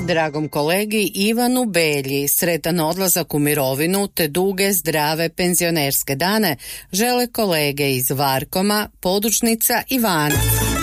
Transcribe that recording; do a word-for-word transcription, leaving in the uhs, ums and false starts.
Dragom kolegi Ivanu Belji sretan odlazak u mirovinu te duge zdrave penzionerske dane žele kolege iz Varkoma, Podružnica i Vanac.